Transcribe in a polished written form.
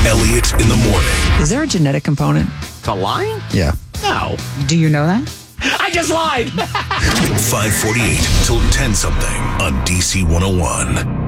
Elliot in the morning. Is there a genetic component To lying? Yeah. No. Do you know that? I just lied. 548 till 10 something on DC 101.